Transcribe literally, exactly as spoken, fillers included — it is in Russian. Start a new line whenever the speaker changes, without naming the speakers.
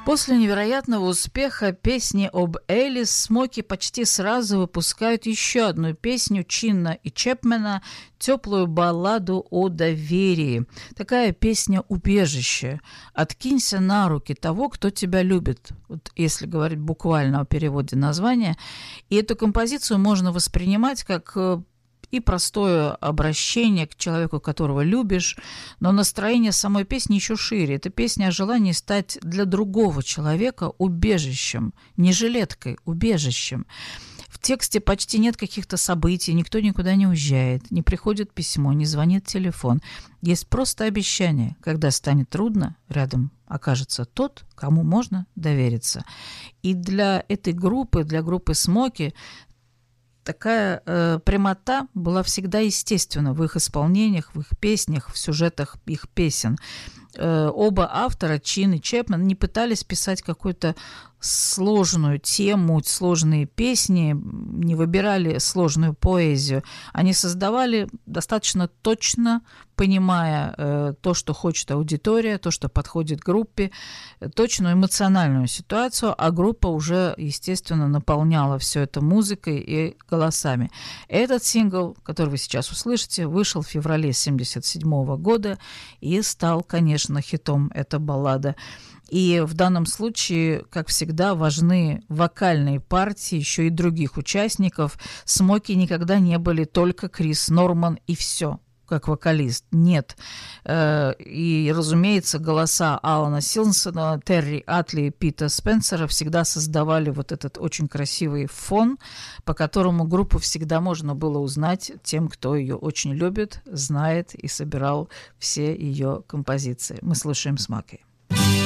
После невероятного успеха песни об Элис, Смоки почти сразу выпускают еще одну песню Чинна и Чепмена, теплую балладу о доверии. Такая песня «Убежище». «Откинься на руки того, кто тебя любит», вот если говорить буквально о переводе названия. И эту композицию можно воспринимать как и простое обращение к человеку, которого любишь, но настроение самой песни еще шире. Это песня о желании стать для другого человека убежищем, не жилеткой, убежищем. В тексте почти нет каких-то событий, никто никуда не уезжает, не приходит письмо, не звонит телефон. Есть просто обещание, когда станет трудно, рядом окажется тот, кому можно довериться. И для этой группы, для группы «Смоки», такая э, прямота была всегда естественна в их исполнениях, в их песнях, в сюжетах их песен. Э, оба автора, Чин и Чепмен, не пытались писать какую-то сложную тему, сложные песни, не выбирали сложную поэзию. Они создавали достаточно точно, понимая э, то, что хочет аудитория, то, что подходит группе, точную эмоциональную ситуацию, а группа уже, естественно, наполняла все это музыкой и голосами. Этот сингл, который вы сейчас услышите, вышел в феврале семьдесят седьмого года и стал, конечно, хитом. Эта баллада. И в данном случае, как всегда, важны вокальные партии еще и других участников. Смоки никогда не были только Крис Норман и все, как вокалист. Нет. И, разумеется, голоса Алана Силсона, Терри Атли и Пита Спенсера всегда создавали вот этот очень красивый фон, по которому группу всегда можно было узнать тем, кто ее очень любит, знает и собирал все ее композиции. Мы слушаем Смоки.